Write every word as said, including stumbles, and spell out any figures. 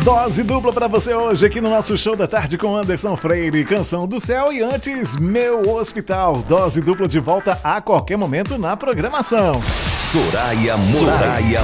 Dose dupla pra você hoje aqui no nosso Show da Tarde com Anderson Freire, Canção do Céu e antes Meu Hospital. Dose dupla de volta a qualquer momento na programação. Soraya Moraes.